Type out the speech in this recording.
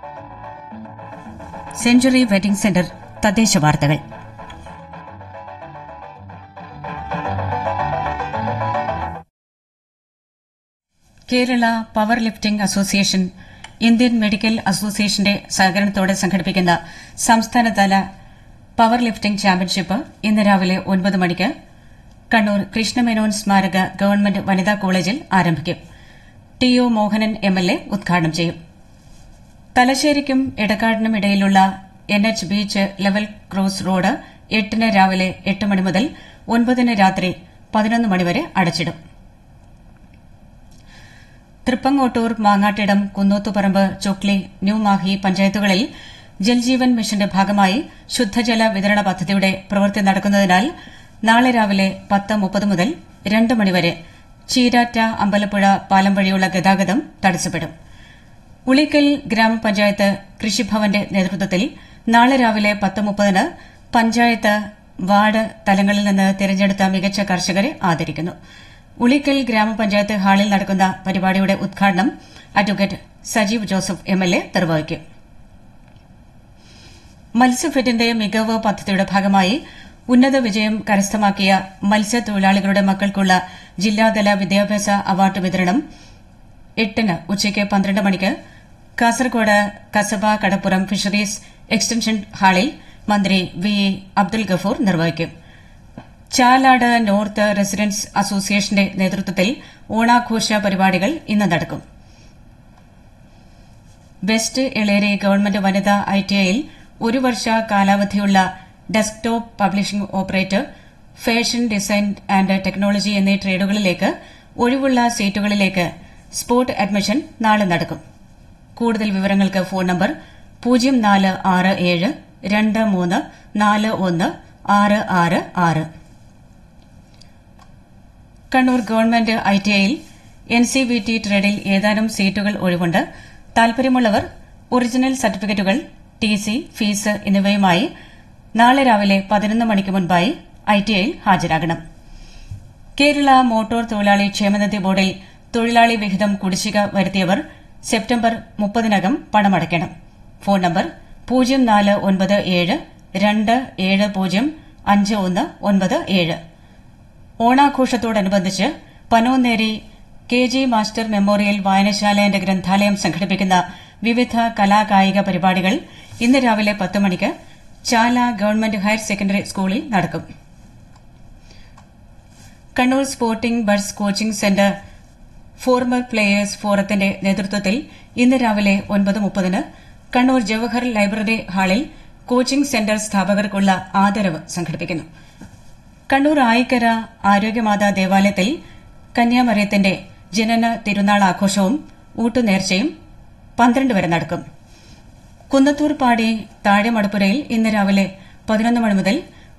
Century wedding centre തദ്ദേശ വാർത്തകൾ. Kerala power lifting association Indian medical അസോസിയേഷന്റെ സഹകരണത്തോടെ സംഘടിപ്പിക്കുന്ന സംസ്ഥാനതല പവർ ലിഫ്റ്റിംഗ് ചാമ്പ്യൻഷിപ്പ് ഇന്ന് രാവിലെ 9 മണിക്ക് കണ്ണൂർ കൃഷ്ണമേനോൻ സ്മാരക ഗവൺമെന്റ് വനിതാ കോളേജിൽ ആരംഭിക്കും. ടി ഒ മോഹനൻ എംഎൽഎ ഉദ്ഘാടനം ചെയ്യും. തലശ്ശേരിക്കും എടക്കാടിനും ഇടയിലുള്ള NH beach level cross road 8 രാവിലെ 8 മണി മുതൽ 9 രാത്രി 11 മണിവരെ അടച്ചിടും. തൃപ്പങ്ങോട്ടൂർ, മാങ്ങാട്ടിടം, കുന്നോത്തുപറമ്പ്, ചൊക്ലി, ന്യൂമാഹി പഞ്ചായത്തുകളിൽ ജൽജീവൻ മിഷന്റെ ഭാഗമായി ശുദ്ധജല വിതരണ പദ്ധതിയുടെ പ്രവൃത്തി നടക്കുന്നതിനാൽ നാളെ രാവിലെ 10:30 മുതൽ 2 മണിവരെ ചീരാറ്റ അമ്പലപ്പുഴ പാലം വഴിയുള്ള ഗതാഗതം തടസ്സപ്പെടും. ഉളിക്കൽ ഗ്രാമപഞ്ചായത്ത് കൃഷിഭവന്റെ നേതൃത്വത്തിൽ നാളെ രാവിലെ 10:30 പഞ്ചായത്ത്, വാർഡ് തലങ്ങളിൽ നിന്ന് തിരഞ്ഞെടുത്ത മികച്ച കർഷകരെ ആദരിക്കുന്നു. ഉളിക്കൽ ഗ്രാമപഞ്ചായത്ത് ഹാളിൽ നടക്കുന്ന പരിപാടിയുടെ ഉദ്ഘാടനം അഡ്വക്കേറ്റ് സജീവ് ജോസഫ് എംഎൽഎ നിർവഹിക്കും. മത്സ്യഫെഡിന്റെ മികവ് പദ്ധതിയുടെ ഭാഗമായി ഉന്നത വിജയം കരസ്ഥമാക്കിയ മത്സ്യത്തൊഴിലാളികളുടെ മക്കൾക്കുള്ള ജില്ലാതല വിദ്യാഭ്യാസ അവാർഡ് വിതരണം 8 ഉച്ചയ്ക്ക് 12 മണിക്ക് കാസർകോട് കസബ കടപ്പുറം ഫിഷറീസ് എക്സ്റ്റൻഷൻ ഹാളിൽ മന്ത്രി വി അബ്ദുൽ ഗഫൂർ നിർവഹിക്കും. ചാലാട് നോർത്ത് റെസിഡൻസ് അസോസിയേഷന്റെ നേതൃത്വത്തിൽ ഓണാഘോഷ പരിപാടികൾ ഇന്ന് നടക്കും. വെസ്റ്റ് എളേരി ഗവൺമെന്റ് വനിതാ ITIയിൽ 1 വർഷ കാലാവധിയുള്ള desktop publishing operator, fashion design and technology എന്നീ ട്രേഡുകളിലേക്ക് ഒഴിവുള്ള സീറ്റുകളിലേക്ക് സ്പോട്ട് അഡ്മിഷൻ നാളെ നടക്കും. കൂടുതൽ വിവരങ്ങൾക്ക് phone number 0467 2341 666. Kannur government ITIയിൽ NCVT ട്രേഡിൽ ഏതാനും സീറ്റുകൾ ഒഴിവുണ്ട്. താൽപര്യമുള്ളവർ ഒറിജിനൽ സർട്ടിഫിക്കറ്റുകൾ, TC, ഫീസ് എന്നിവയുമായി നാളെ രാവിലെ 11 മണിക്ക് മുൻപായി ITIയിൽ ഹാജരാകണം. കേരള മോട്ടോർ തൊഴിലാളി ക്ഷേമനിധി ബോർഡിൽ തൊഴിലാളി വിഹിതം കുടിശ്ശിക വരുത്തിയവർ September 30-നകം പണമടയ്ക്കണം. Phone number 0497 270 5197. ഓണാഘോഷത്തോടനുബന്ധിച്ച് Panonneri KG master memorial വായനശാല ആന്റ് ഗ്രന്ഥാലയം സംഘടിപ്പിക്കുന്ന വിവിധ കലാകായിക പരിപാടികൾ ഇന്ന് രാവിലെ 10 മണിക്ക് ചാല ഗവൺമെന്റ് ഹയർ സെക്കൻഡറി സ്കൂളിൽ നടക്കും. Kannur sporting buds coaching centre former players ഫോറത്തിന്റെ നേതൃത്വത്തിൽ ഇന്ന് രാവിലെ 9:30 കണ്ണൂർ ജവഹർ ലൈബ്രറി ഹാളിൽ കോച്ചിംഗ് സെന്റർ സ്ഥാപകർക്കുള്ള ആദരവ് സംഘടിപ്പിക്കുന്നു. കണ്ണൂർ ആയിക്കര ആരോഗ്യമാതാ ദേവാലയത്തിൽ കന്യാമറിയത്തിന്റെ ജനന തിരുനാൾ ആഘോഷവും ഊട്ടുനേർച്ചയും 12 വരെ നടക്കും. കുന്നത്തൂർ പാടി താഴെമടപ്പുരയിൽ ഇന്ന് രാവിലെ 11 മണി മുതൽ